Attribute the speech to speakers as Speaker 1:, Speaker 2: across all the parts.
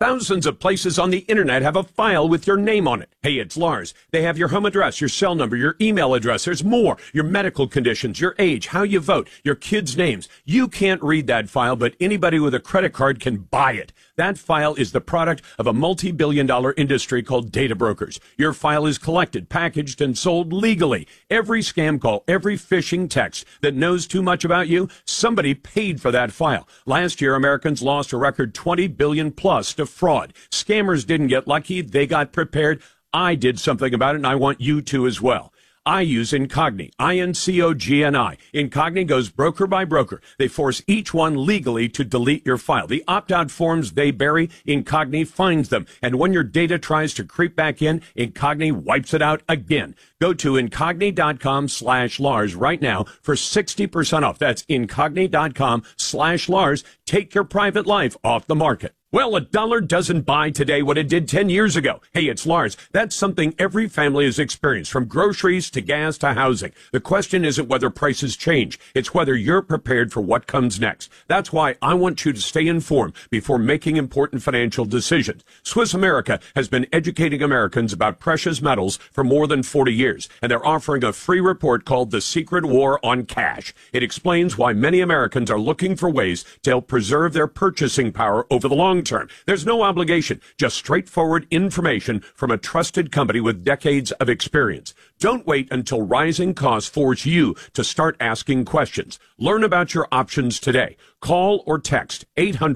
Speaker 1: Thousands of places on the internet have a file with your name on it. Hey, it's Lars. They have your home address, your cell number, your email address. There's more. Your medical conditions, your age, how you vote, your kids' names. You can't read that file, but anybody with a credit card can buy it. That file is the product of a multi-billion-dollar industry called data brokers. Your file is collected, packaged, and sold legally. Every scam call, every phishing text that knows too much about you, somebody paid for that file. Last year, Americans lost a record $20 billion plus to fraud. Scammers didn't get lucky. They got prepared. I did something about it, and I want you to as well. I use Incogni, I-N-C-O-G-N-I. Incogni goes broker by broker. They force each one legally to delete your file. The opt-out forms they bury, Incogni finds them. And when your data tries to creep back in, Incogni wipes it out again. Go to Incogni.com/Lars right now for 60% off. That's Incogni.com/Lars. Take your private life off the market. Well, a dollar doesn't buy today what it did 10 years ago. Hey, it's Lars. That's something every family has experienced, from groceries to gas to housing. The question isn't whether prices change. It's whether you're prepared for what comes next. That's why I want you to stay informed before making important financial decisions. Swiss America has been educating Americans about precious metals for more than 40 years, and they're offering a free report called The Secret War on Cash. It explains why many Americans are looking for ways to help preserve their purchasing power over the long term. There's no obligation, just straightforward information from a trusted company with decades of experience. Don't wait until rising costs force you to start asking questions. Learn about your options today. Call or text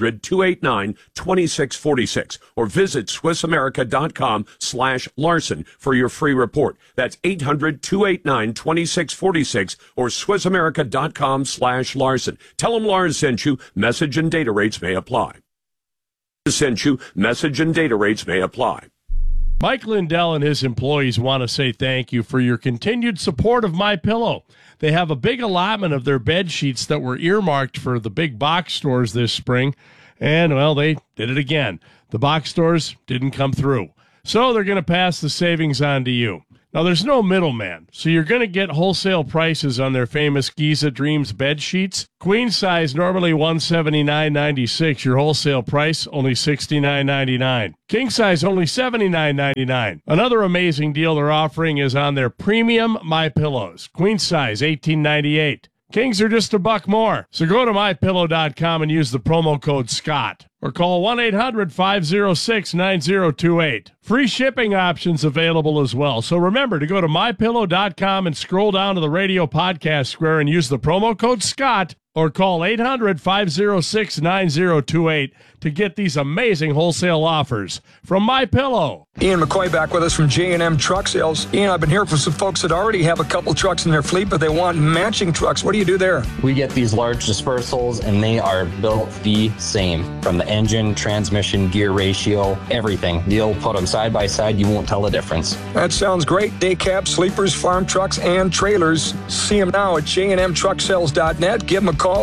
Speaker 1: 800-289-2646 or visit SwissAmerica.com/Larson for your free report. That's 800-289-2646 or SwissAmerica.com/Larson. Tell them Lars sent you. Message and data rates may apply. Sent you. Message and data rates may apply.
Speaker 2: Mike Lindell and his employees want to say thank you for your continued support of MyPillow. They have a big allotment of their bed sheets that were earmarked for the big box stores this spring, and, well, they did it again. The box stores didn't come through, so they're going to pass the savings on to you. Now, there's no middleman, so you're going to get wholesale prices on their famous Giza Dreams bed sheets. Queen size, normally $179.96. Your wholesale price, only $69.99. King size, only $79.99. Another amazing deal they're offering is on their premium MyPillows. Queen size, $18.98. Kings are just $1 more. So go to MyPillow.com and use the promo code SCOTT. Or call 1-800-506-9028. Free shipping options available as well. So remember to go to MyPillow.com and scroll down to the radio podcast square and use the promo code SCOTT. Or call 800-506-9028 to get these amazing wholesale offers from MyPillow.
Speaker 3: Ian McCoy back with us from J&M Truck Sales. Ian, I've been hearing from some folks that already have a couple trucks in their fleet, but they want matching trucks. What do you do there?
Speaker 4: We get these large dispersals, and they are built the same. From the engine, transmission, gear ratio, everything. You'll put them side by side, you won't tell the difference.
Speaker 3: That sounds great. Day cabs, sleepers, farm trucks, and trailers. See them now at jnmtrucksales.net. Give them a call,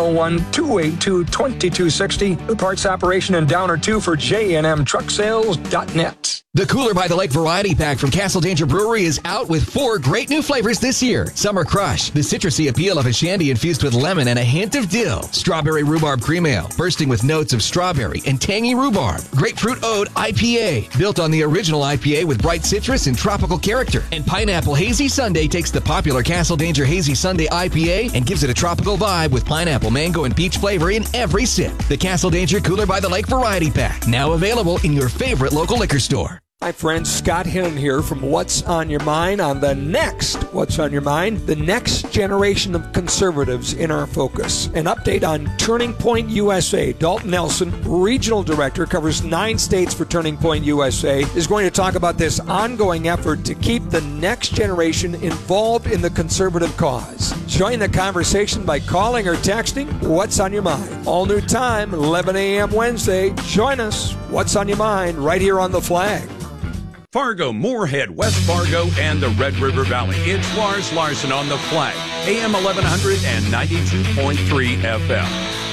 Speaker 3: 701-282-2260. The parts operation in Downer 2 for jnmtrucksales.net.
Speaker 5: The Cooler by the Lake Variety Pack from Castle Danger Brewery is out with 4 great new flavors this year. Summer Crush, the citrusy appeal of a shandy infused with lemon and a hint of dill. Strawberry Rhubarb Cream Ale, bursting with notes of strawberry and tangy rhubarb. Grapefruit Ode IPA, built on the original IPA with bright citrus and tropical character. And Pineapple Hazy Sundae takes the popular Castle Danger Hazy Sundae IPA and gives it a tropical vibe with pineapple, mango, and peach flavor in every sip. The Castle Danger Cooler by the Lake Variety Pack, now available in your favorite local liquor store.
Speaker 3: Hi friends, Scott Hinnon here from What's on Your Mind on the next What's on Your Mind, the next generation of conservatives in our focus. An update on Turning Point USA. Dalton Nelson, Regional Director, covers 9 states for Turning Point USA, is going to talk about this ongoing effort to keep the next generation involved in the conservative cause. Join the conversation by calling or texting What's on Your Mind. All new time, 11 a.m. Wednesday. Join us. What's on Your Mind right here on The Flag.
Speaker 1: Fargo, Moorhead, West Fargo, and the Red River Valley. It's Lars Larson on The Flag, AM 1100 and 92.3 FM.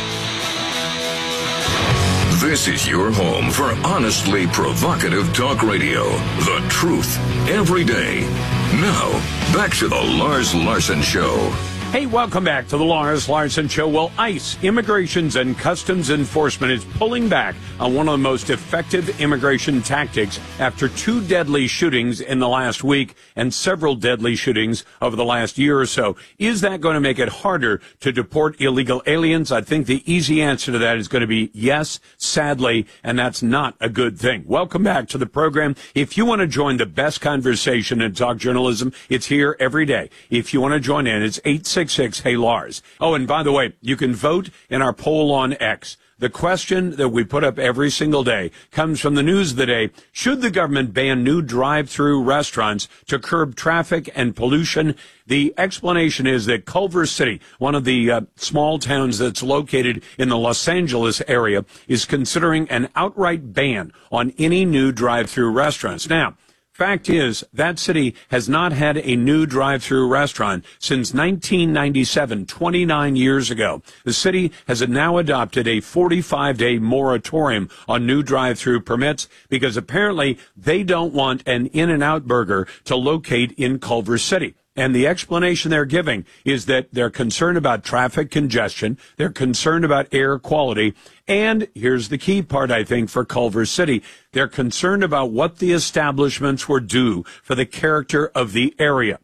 Speaker 6: This is your home for honestly provocative talk radio. The truth, every day. Now, back to the Lars Larson Show.
Speaker 1: Hey, welcome back to the Lars Larson Show. Well, ICE, Immigrations and Customs Enforcement, is pulling back on one of the most effective immigration tactics after 2 deadly shootings in the last week and several deadly shootings over the last year or so. Is that going to make it harder to deport illegal aliens? I think the easy answer to that is going to be yes, sadly, and that's not a good thing. Welcome back to the program. If you want to join the best conversation in talk journalism, it's here every day. If you want to join in, it's 866 Hey Lars. Oh, and by the way, you can vote in our poll on X. The question that we put up every single day comes from the news of the day. Should the government ban new drive-through restaurants to curb traffic and pollution? The explanation is that Culver City, one of the small towns that's located in the Los Angeles area, is considering an outright ban on any new drive-through restaurants. Now, fact is, that city has not had a new drive-through restaurant since 1997, 29 years ago. The city has now adopted a 45-day moratorium on new drive-through permits because apparently they don't want an In-N-Out Burger to locate in Culver City. And the explanation they're giving is that they're concerned about traffic congestion, they're concerned about air quality, and here's the key part, I think, for Culver City. They're concerned about what the establishments were do for the character of the area.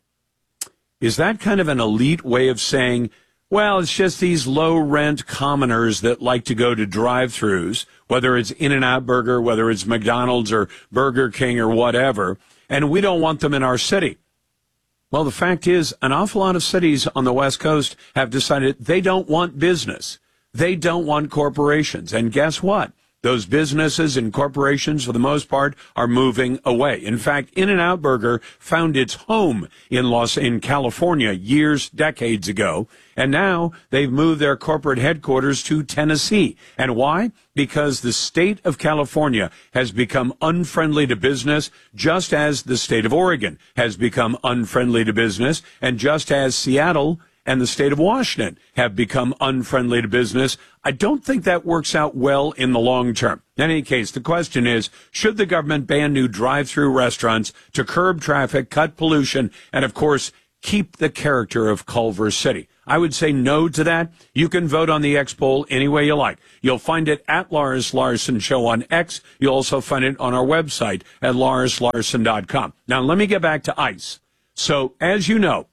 Speaker 1: Is that kind of an elite way of saying, well, it's just these low-rent commoners that like to go to drive-thrus, whether it's In-N-Out Burger, whether it's McDonald's or Burger King or whatever, and we don't want them in our city? Well, the fact is, an awful lot of cities on the West Coast have decided they don't want business. They don't want corporations. And guess what? Those businesses and corporations, for the most part, are moving away. In fact, In-N-Out Burger found its home in California decades ago, and now they've moved their corporate headquarters to Tennessee. And why? Because the state of California has become unfriendly to business, just as the state of Oregon has become unfriendly to business, and just as Seattle and the state of Washington have become unfriendly to business. I don't think that works out well in the long term. In any case, the question is, should the government ban new drive-through restaurants to curb traffic, cut pollution, and, of course, keep the character of Culver City? I would say no to that. You can vote on the X poll any way you like. You'll find it at Lars Larson Show on X. You'll also find it on our website at larslarson.com. Now, let me get back to ICE. So, as you know,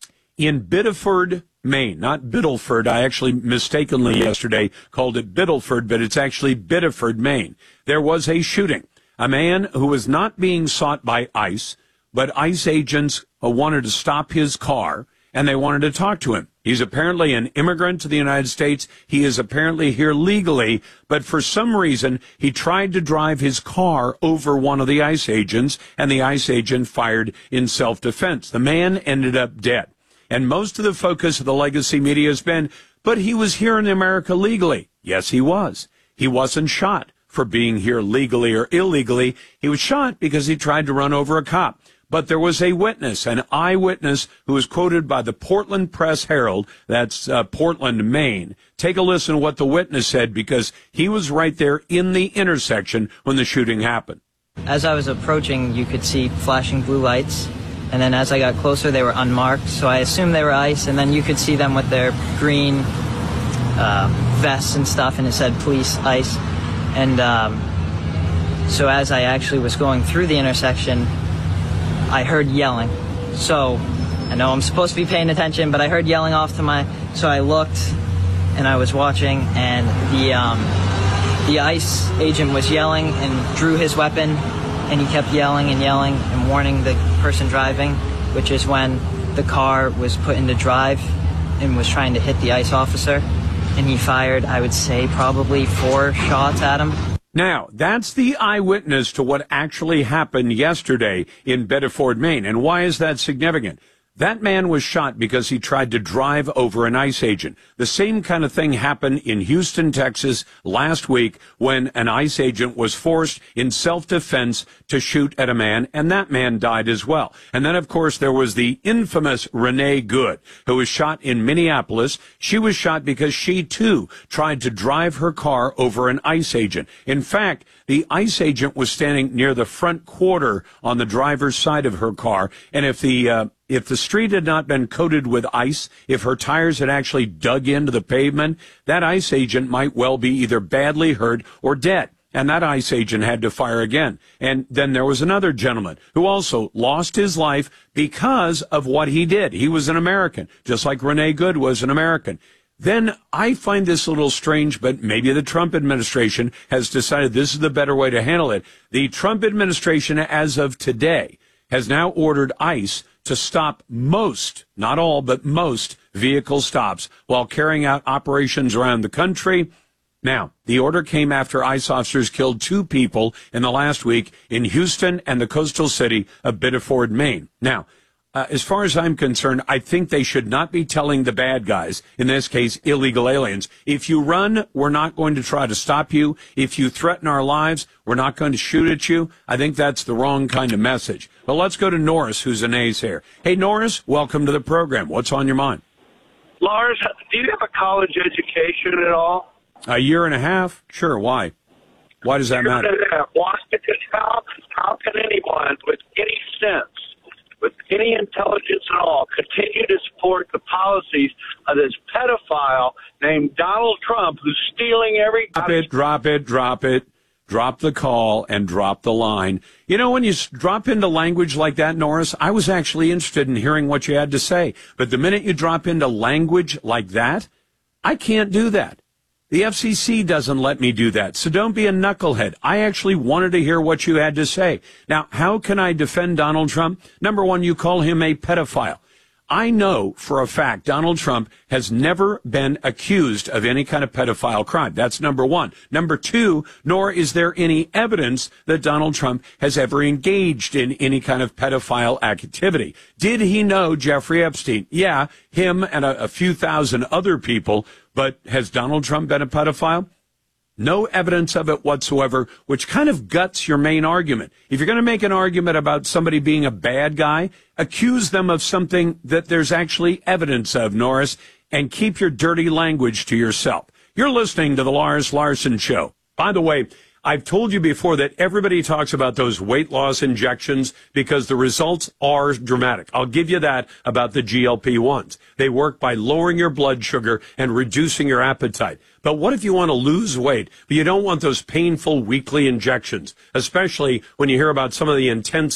Speaker 1: in Biddeford, Maine, not Biddleford. I actually mistakenly yesterday called it Biddleford, but it's actually Biddeford, Maine. There was a shooting. A man who was not being sought by ICE, but ICE agents wanted to stop his car, and they wanted to talk to him. He's apparently an immigrant to the United States. He is apparently here legally, but for some reason, he tried to drive his car over one of the ICE agents, and the ICE agent fired in self-defense. The man ended up dead. And most of the focus of the legacy media has been, but he was here in America legally. Yes, he was. He wasn't shot for being here legally or illegally. He was shot because he tried to run over a cop. But there was a witness, an eyewitness, who was quoted by the Portland Press-Herald, that's Portland, Maine. Take a listen to what the witness said, because he was right there in the intersection when the shooting happened.
Speaker 7: As I was approaching, you could see flashing blue lights. And then as I got closer, they were unmarked, so I assumed they were ICE, and then you could see them with their green vests and stuff, and it said police, ICE. And so as I actually was going through the intersection, I heard yelling. So I know I'm supposed to be paying attention, but I heard yelling off to so I looked, and I was watching, and the ICE agent was yelling and drew his weapon, and he kept yelling and warning the person driving, which is when the car was put into drive and was trying to hit the ICE officer. And he fired, I would say, probably 4 shots at him.
Speaker 1: Now, that's the eyewitness to what actually happened yesterday in Biddeford, Maine. And why is that significant? That man was shot because he tried to drive over an ICE agent. The same kind of thing happened in Houston, Texas last week when an ICE agent was forced in self-defense to shoot at a man, and that man died as well. And then, of course, there was the infamous Renee Good, who was shot in Minneapolis. She was shot because she, too, tried to drive her car over an ICE agent. In fact, the ICE agent was standing near the front quarter on the driver's side of her car, and if the if the street had not been coated with ice, if her tires had actually dug into the pavement, that ICE agent might well be either badly hurt or dead. And that ICE agent had to fire again. And then there was another gentleman who also lost his life because of what he did. He was an American, just like Renee Good was an American. Then I find this a little strange, but maybe the Trump administration has decided this is the better way to handle it. The Trump administration, as of today, has now ordered ICE to stop most, not all, but most vehicle stops while carrying out operations around the country. Now, the order came after ICE officers killed 2 people in the last week in Houston and the coastal city of Biddeford, Maine. Now, as far as I'm concerned, I think they should not be telling the bad guys, in this case, illegal aliens, if you run, we're not going to try to stop you. If you threaten our lives, we're not going to shoot at you. I think that's the wrong kind of message. But let's go to Norris, who's a naysayer. Hey, Norris, welcome to the program. What's on your mind?
Speaker 8: Lars, do you have a college education at all?
Speaker 1: A year and a half? Sure. Why? Why does that matter?
Speaker 8: Because how can anyone with any sense, with any intelligence at all, continue to support the policies of this pedophile named Donald Trump who's stealing every...
Speaker 1: Drop it. Drop the call and drop the line. You know, when you drop into language like that, Norris, I was actually interested in hearing what you had to say. But the minute you drop into language like that, I can't do that. The FCC doesn't let me do that, so don't be a knucklehead. I actually wanted to hear what you had to say. Now, how can I defend Donald Trump? Number one, you call him a pedophile. I know for a fact Donald Trump has never been accused of any kind of pedophile crime. That's number one. Number two, nor is there any evidence that Donald Trump has ever engaged in any kind of pedophile activity. Did he know Jeffrey Epstein? Yeah, him and a few thousand other people. But has Donald Trump been a pedophile? No evidence of it whatsoever, which kind of guts your main argument. If you're going to make an argument about somebody being a bad guy, accuse them of something that there's actually evidence of, Norris, and keep your dirty language to yourself. You're listening to the Lars Larson Show. By the way, I've told you before that everybody talks about those weight loss injections because the results are dramatic. I'll give you that about the GLP-1s. They work by lowering your blood sugar and reducing your appetite. But what if you want to lose weight, but you don't want those painful weekly injections, especially when you hear about some of the intense